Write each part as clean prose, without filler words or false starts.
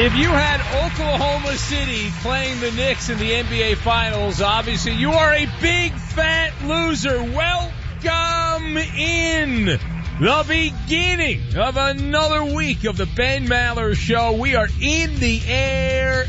If you had Oklahoma City playing the Knicks in the NBA Finals, obviously you are a big fat loser. Welcome in the beginning of another week of the Ben Maller Show. We are in the air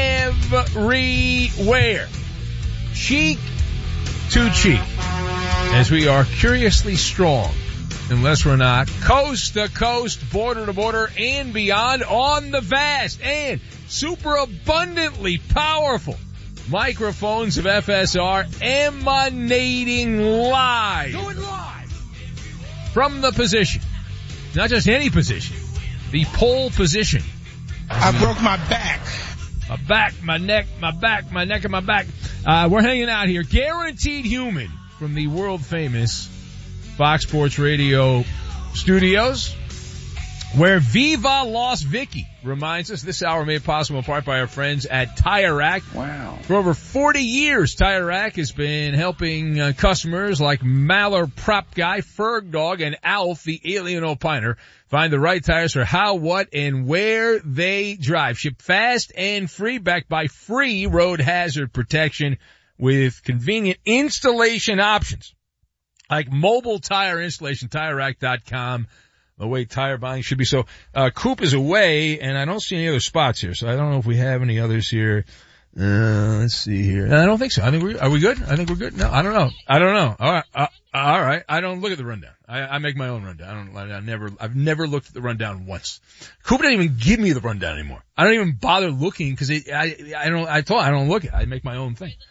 everywhere, cheek to cheek, as we are curiously strong, unless we're not, coast to coast, border to border, and beyond on the vast and super abundantly powerful microphones of FSR, emanating live. Going live from the position. Not just any position, the pole position. I broke my back. My back, my neck, my back, my neck and my back. We're hanging out here, Guaranteed Human, from the world famous Fox Sports Radio studios, where Viva Las Vicky reminds us this hour made possible in part by our friends at Tire Rack. Wow. For over 40 years, Tire Rack has been helping customers like Maller Prop Guy, Ferg Dog, and Alf, the Alien Opiner, find the right tires for how, what, and where they drive. Ship fast and free, backed by free road hazard protection with convenient installation options like mobile tire installation, TireRack.com. The way tire buying should be. So, Coop is away, and I don't see any other spots here, so I don't know if we have any others here. Let's see here. I don't think so. Are we good? I think we're good. No, I don't know. All right. I don't look at the rundown. I make my own rundown. I've never looked at the rundown once. Coop didn't even give me the rundown anymore. I don't even bother looking because I don't look at it. I make my own thing.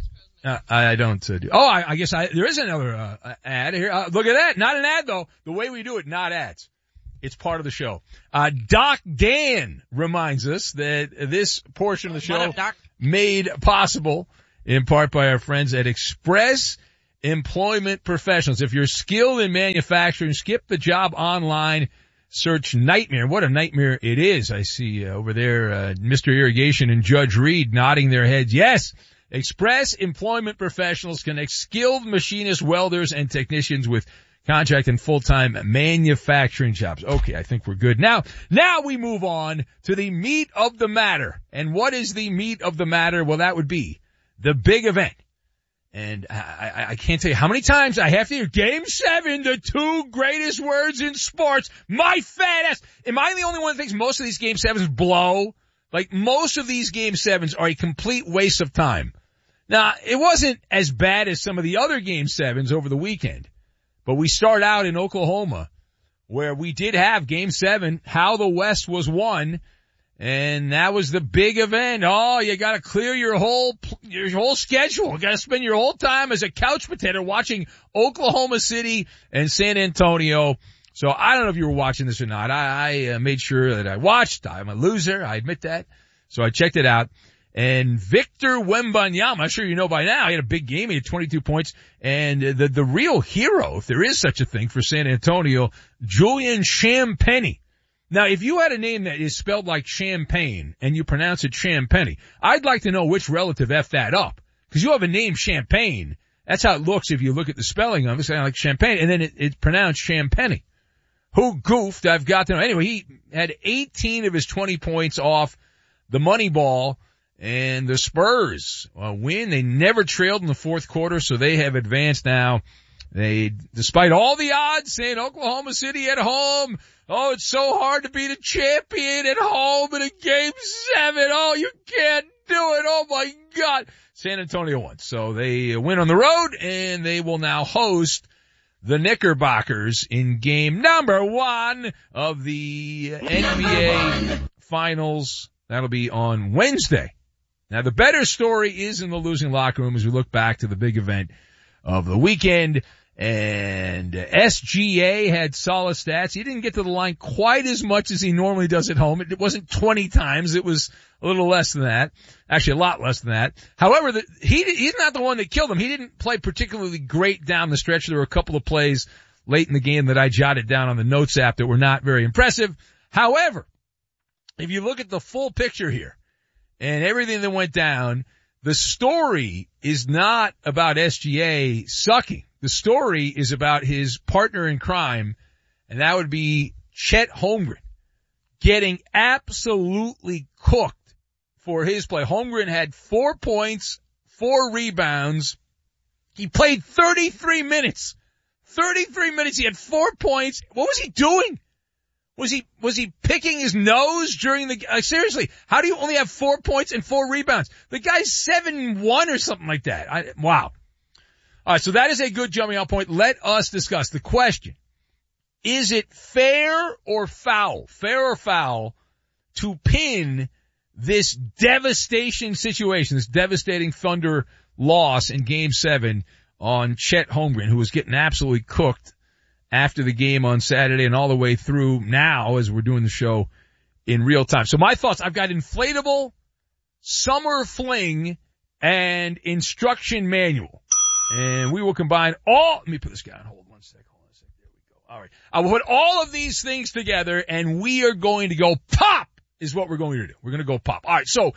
I don't do. Oh, I guess there is another ad here. Look at that. Not an ad though. The way we do it, not ads. It's part of the show. Doc Dan reminds us that this portion of the show made possible in part by our friends at Express Employment Professionals. If you're skilled in manufacturing, skip the job online. Search nightmare. What a nightmare it is. I see over there Mr. Irrigation and Judge Reed nodding their heads. Yes. Express Employment Professionals connect skilled machinists, welders, and technicians with contract and full-time manufacturing jobs. Okay, I think we're good. Now we move on to the meat of the matter. And what is the meat of the matter? Well, that would be the big event. And I can't tell you how many times I have to hear Game 7, the two greatest words in sports. My fat ass. Am I the only one that thinks most of these Game 7s blow? Like, most of these Game 7s are a complete waste of time. Now, it wasn't as bad as some of the other Game 7s over the weekend, but we start out in Oklahoma, where we did have Game 7, how the West was won, and that was the big event. Oh, you gotta clear your whole schedule. You gotta spend your whole time as a couch potato watching Oklahoma City and San Antonio. So I don't know if you were watching this or not. I made sure that I watched. I'm a loser. I admit that. So I checked it out. And Victor Wembanyama, I'm sure you know by now, he had a big game. He had 22 points. And the real hero, if there is such a thing for San Antonio, Julian Champagnie. Now, if you had a name that is spelled like champagne and you pronounce it Champagnie, I'd like to know which relative effed that up. Because you have a name Champagne. That's how it looks if you look at the spelling of it. It's like champagne. And then it's pronounced Champagnie. Who goofed? I've got to know. Anyway, he had 18 of his 20 points off the money ball, and the Spurs win. They never trailed in the fourth quarter, so they have advanced now. Despite all the odds saying Oklahoma City at home, oh, it's so hard to beat a champion at home in a Game 7. Oh, you can't do it. Oh my God. San Antonio won. So they win on the road, and they will now host the Knickerbockers in game number 1 of the NBA Finals. That'll be on Wednesday. Now, the better story is in the losing locker room as we look back to the big event of the weekend. And SGA had solid stats. He didn't get to the line quite as much as he normally does at home. It wasn't 20 times. It was a little less than that. Actually, a lot less than that. However, he's not the one that killed him. He didn't play particularly great down the stretch. There were a couple of plays late in the game that I jotted down on the notes app that were not very impressive. However, if you look at the full picture here and everything that went down, the story is not about SGA sucking. The story is about his partner in crime, and that would be Chet Holmgren. getting absolutely cooked for his play. Holmgren had 4 points, 4 rebounds. He played 33 minutes. 33 minutes. He had 4 points. What was he doing? Was he picking his nose during the, seriously, how do you only have 4 points and 4 rebounds? The guy's 7-1 or something like that. Wow. All right. So that is a good jumping off point. Let us discuss the question. Is it fair or foul to pin this devastation situation, this devastating Thunder loss in Game 7 on Chet Holmgren, who was getting absolutely cooked after the game on Saturday and all the way through now as we're doing the show in real time? So my thoughts, I've got inflatable, summer fling, and instruction manual. And we will combine all, let me put this guy on hold. All right. I will put all of these things together and we are going to go pop is what we're going to do. We're going to go pop. All right. So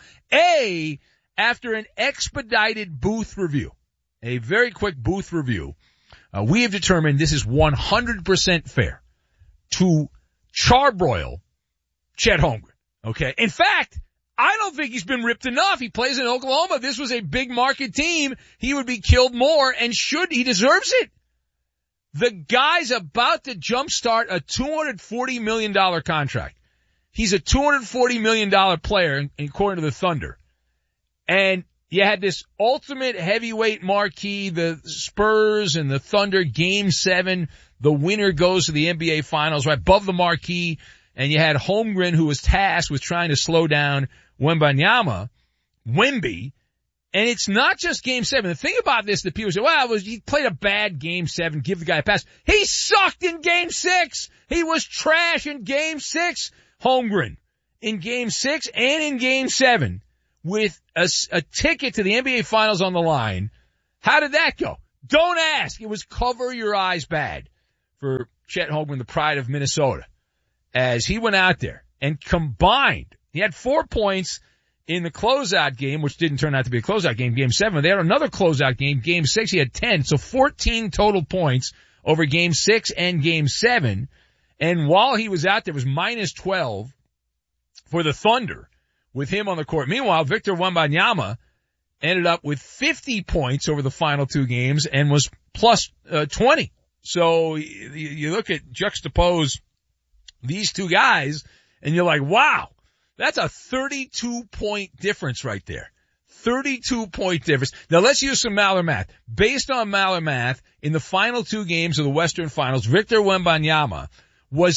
after an expedited booth review, a very quick booth review, we have determined this is 100% fair to charbroil Chet Holmgren. Okay. In fact, I don't think he's been ripped enough. He plays in Oklahoma. This was a big market team. He would be killed more and he deserves it. The guy's about to jumpstart a $240 million contract. He's a $240 million player, according to the Thunder. And you had this ultimate heavyweight marquee, the Spurs and the Thunder, Game 7. The winner goes to the NBA Finals, right above the marquee. And you had Holmgren, who was tasked with trying to slow down Wembanyama, Wemby. And it's not just Game 7. The thing about this that people say, well, he played a bad Game 7, give the guy a pass. He sucked in Game 6. He was trash in Game 6, Holmgren. In Game 6 and in Game 7 with a ticket to the NBA Finals on the line. How did that go? Don't ask. It was cover your eyes bad for Chet Holmgren, the pride of Minnesota, as he went out there and combined. He had 4 points in the closeout game, which didn't turn out to be a closeout game, Game 7. They had another closeout game, Game 6. He had 10, so 14 total points over Game 6 and Game 7. And while he was out there, it was minus 12 for the Thunder with him on the court. Meanwhile, Victor Wembanyama ended up with 50 points over the final 2 games and was plus 20. So you look at juxtapose these 2 guys and you're like, wow. That's a 32-point difference right there. 32-point difference. Now let's use some Maller math. Based on Maller math, in the final 2 games of the Western Finals, Victor Wembanyama was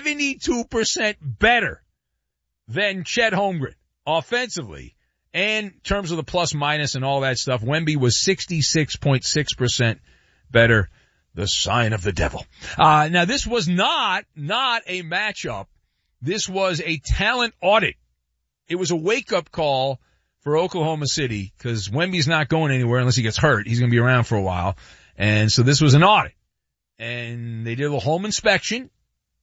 72% better than Chet Holmgren offensively. And in terms of the plus minus and all that stuff, Wemby was 66.6% better. The sign of the devil. Now this was not a matchup. This was a talent audit. It was a wake-up call for Oklahoma City because Wemby's not going anywhere unless he gets hurt. He's going to be around for a while. And so this was an audit. And they did a home inspection,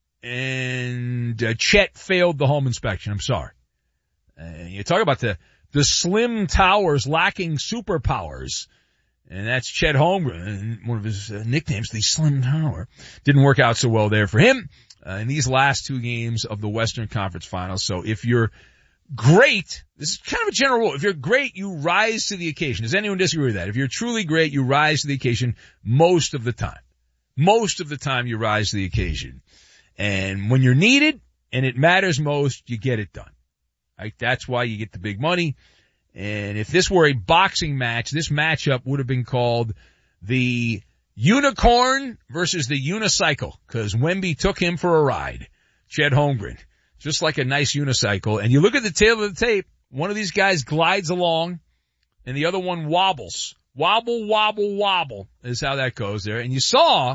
and Chet failed the home inspection. I'm sorry. You talk about the slim towers lacking superpowers, and that's Chet Holmgren. And one of his nicknames, the Slim Tower. Didn't work out so well there for him. In these last 2 games of the Western Conference Finals. So if you're great, this is kind of a general rule. If you're great, you rise to the occasion. Does anyone disagree with that? If you're truly great, you rise to the occasion most of the time. Most of the time you rise to the occasion. And when you're needed and it matters most, you get it done. Right? That's why you get the big money. And if this were a boxing match, this matchup would have been called the Unicorn versus the Unicycle, because Wemby took him for a ride. Chet Holmgren, just like a nice unicycle. And you look at the tail of the tape, one of these guys glides along, and the other one wobbles. Wobble, wobble, wobble is how that goes there. And you saw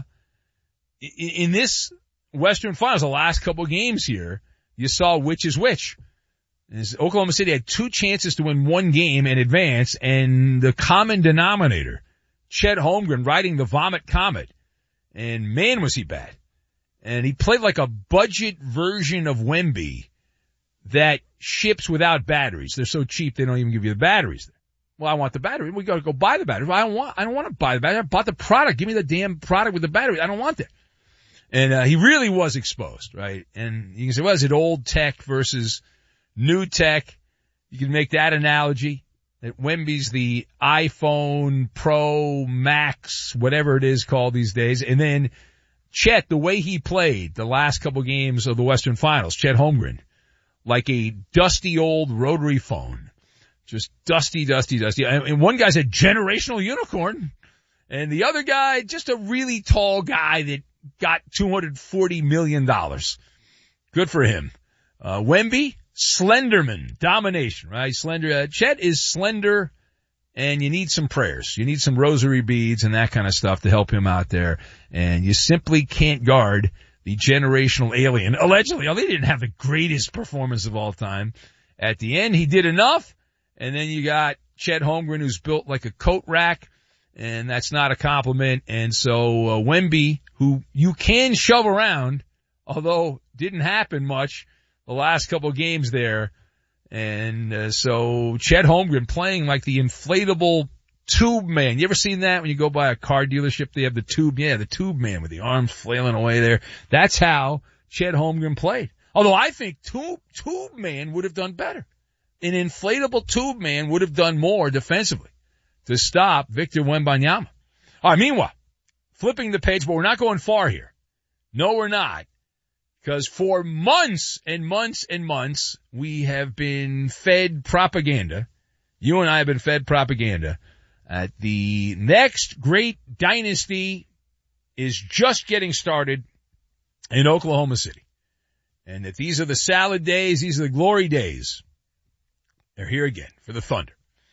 in this Western Finals, the last couple games here, you saw which is which. Oklahoma City had 2 chances to win 1 game and advance, and the common denominator, Chet Holmgren riding the Vomit Comet, and man was he bad. And he played like a budget version of Wemby that ships without batteries. They're so cheap they don't even give you the batteries. Well, I want the battery. We gotta go buy the battery. I don't want to buy the battery. I bought the product. Give me the damn product with the battery. I don't want that. And he really was exposed, right? And you can say, well, is it old tech versus new tech? You can make that analogy. That Wemby's the iPhone Pro Max, whatever it is called these days. And then Chet, the way he played the last couple games of the Western Finals, Chet Holmgren, like a dusty old rotary phone. Just dusty. And one guy's a generational unicorn. And the other guy, just a really tall guy that got $240 million. Good for him. Wemby, Slenderman, domination, right? Slender. Chet is slender, and you need some prayers. You need some rosary beads and that kind of stuff to help him out there. And you simply can't guard the generational alien. Allegedly, they didn't have the greatest performance of all time. At the end, he did enough. And then you got Chet Holmgren, who's built like a coat rack, and that's not a compliment. And so Wemby, who you can shove around, although didn't happen much the last couple of games there. And so Chet Holmgren playing like the inflatable tube man. You ever seen that when you go by a car dealership? They have the tube, the tube man with the arms flailing away there. That's how Chet Holmgren played. Although I think tube man would have done better. An inflatable tube man would have done more defensively to stop Victor Wembanyama. All right, meanwhile, flipping the page, but we're not going far here. No, we're not. Because for months and months and months, we have been fed propaganda. You and I have been fed propaganda. The next great dynasty is just getting started in Oklahoma City. And that these are the salad days, these are the glory days. They're here again for the Thunder.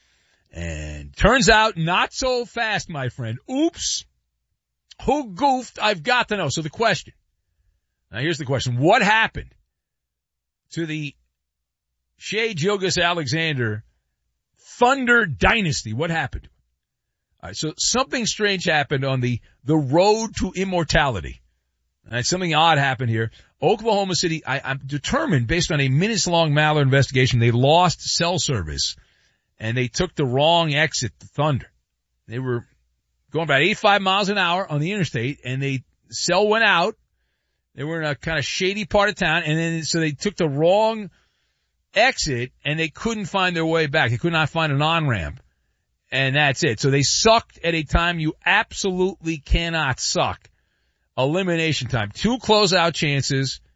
And turns out not so fast, my friend. Oops. Who goofed? I've got to know. So the question. Now here's the question. What happened to the Shai Gilgeous-Alexander Thunder dynasty? What happened? All right, so something strange happened on the road to immortality. All right, something odd happened here. Oklahoma City, I'm determined, based on a minutes-long Maller investigation, they lost cell service, and they took the wrong exit to Thunder. They were going about 85 miles an hour on the interstate, and cell went out. They were in a kind of shady part of town, and then so they took the wrong exit, and they couldn't find their way back. They could not find an on-ramp, and that's it. So they sucked at a time you absolutely cannot suck. Elimination time. 2 closeout chances,